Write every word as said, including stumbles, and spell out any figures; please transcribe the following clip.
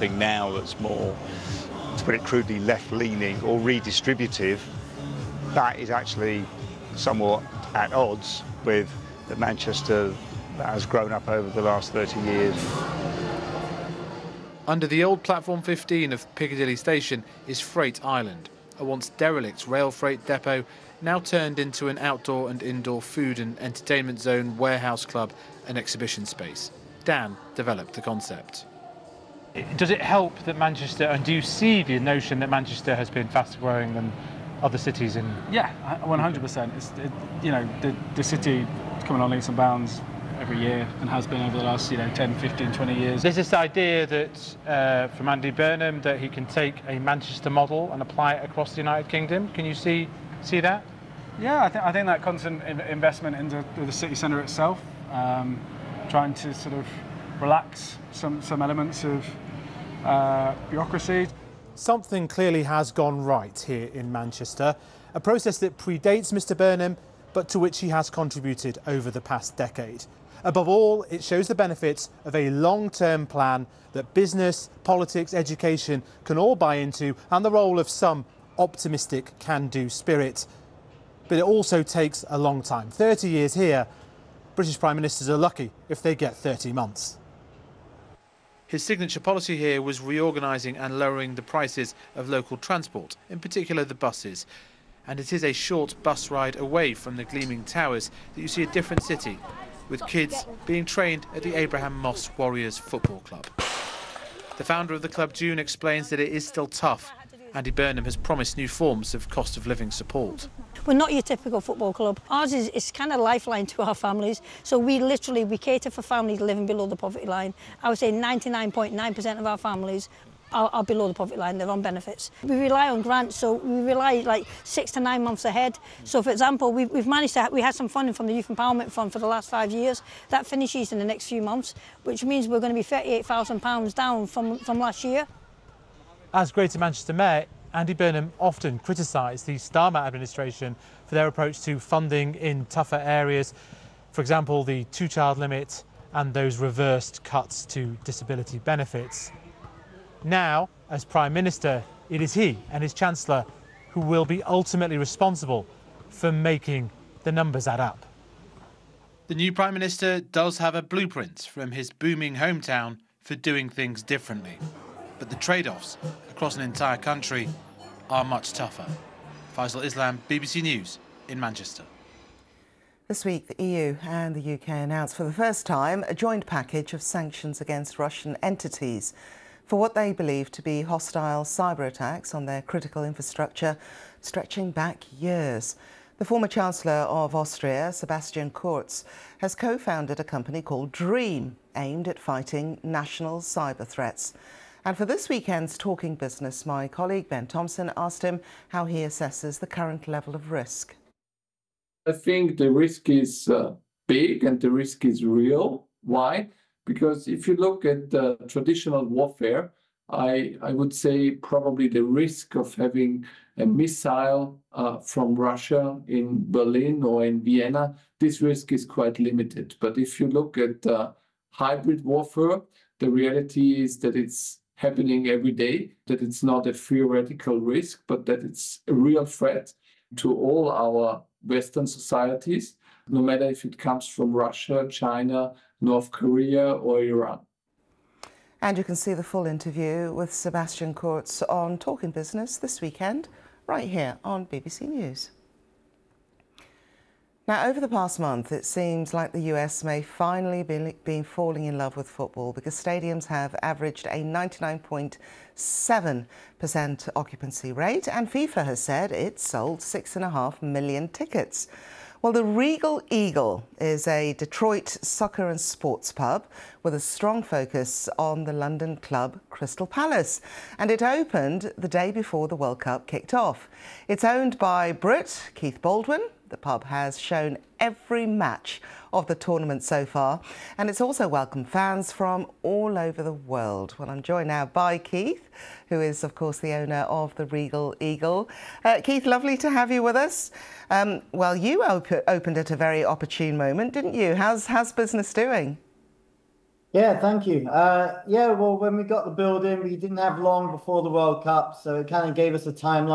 something now that's more, to put it crudely, left-leaning or redistributive, that is actually somewhat at odds with the Manchester that has grown up over the last thirty years. Under the old Platform fifteen of Piccadilly Station is Freight Island, a once derelict rail freight depot now turned into an outdoor and indoor food and entertainment zone, warehouse club and exhibition space. Dan developed the concept. Does it help that Manchester, and do you see the notion that Manchester has been faster growing than other cities in? Yeah, one hundred percent. It's, it, you know, the, the city is coming on leaps and bounds every year and has been over the last, you know, ten, fifteen, twenty years. There's this idea that uh, from Andy Burnham that he can take a Manchester model and apply it across the United Kingdom. Can you see see that? Yeah, I think I think that constant investment into the city centre itself, um, trying to sort of relax some some elements of uh, bureaucracy. Something clearly has gone right here in Manchester, a process that predates Mr Burnham, but to which he has contributed over the past decade. Above all, it shows the benefits of a long-term plan that business, politics, education can all buy into, and the role of some optimistic can-do spirit. But it also takes a long time. thirty years here, British Prime Ministers are lucky if they get thirty months. His signature policy here was reorganising and lowering the prices of local transport, in particular the buses. And it is a short bus ride away from the gleaming towers that you see a different city, with kids being trained at the Abraham Moss Warriors Football Club. The founder of the club, June, explains that it is still tough. Andy Burnham has promised new forms of cost of living support. We're not your typical football club. Ours is, is kind of a lifeline to our families. So we literally, we cater for families living below the poverty line. I would say ninety-nine point nine percent of our families are, are below the poverty line, they're on benefits. We rely on grants, so we rely like six to nine months ahead. So for example, we've, we've managed to, we had some funding from the Youth Empowerment Fund for the last five years. That finishes in the next few months, which means we're going to be thirty-eight thousand pounds down from, from last year. As Greater Manchester Mayor, Andy Burnham often criticised the Starmer administration for their approach to funding in tougher areas. For example, the two-child limit and those reversed cuts to disability benefits. Now, as Prime Minister, it is he and his Chancellor who will be ultimately responsible for making the numbers add up. The new Prime Minister does have a blueprint from his booming hometown for doing things differently. But the trade-offs across an entire country are much tougher. Faisal Islam, B B C News in Manchester. This week, the E U and the U K announced for the first time a joint package of sanctions against Russian entities for what they believe to be hostile cyber attacks on their critical infrastructure stretching back years. The former Chancellor of Austria, Sebastian Kurz, has co-founded a company called Dream, aimed at fighting national cyber threats. And for this weekend's Talking Business, my colleague Ben Thompson asked him how he assesses the current level of risk. I think the risk is uh, big and the risk is real. Why? Because if you look at uh, traditional warfare, I, I would say probably the risk of having a missile uh, from Russia in Berlin or in Vienna, this risk is quite limited. But if you look at uh, hybrid warfare, the reality is that it's happening every day, that it's not a theoretical risk, but that it's a real threat to all our Western societies, no matter if it comes from Russia, China, North Korea or Iran. And you can see the full interview with Sebastian Kurz on Talking Business this weekend, right here on B B C News. Now, over the past month, it seems like the U S may finally be, be falling in love with football because stadiums have averaged a ninety-nine point seven percent occupancy rate, and FIFA has said it sold six and a half million tickets. Well, the Regal Eagle is a Detroit soccer and sports pub with a strong focus on the London club Crystal Palace, and it opened the day before the World Cup kicked off. It's owned by Brit Keith Baldwin. The pub has shown every match of the tournament so far, and it's also welcomed fans from all over the world. Well, I'm joined now by Keith, who is, of course, the owner of the Regal Eagle. Uh, Keith, lovely to have you with us. Um, well, you op opened at a very opportune moment, didn't you? How's, how's business doing? Yeah, thank you. Uh, yeah, well, when we got the building, we didn't have long before the World Cup, so it kind of gave us a timeline.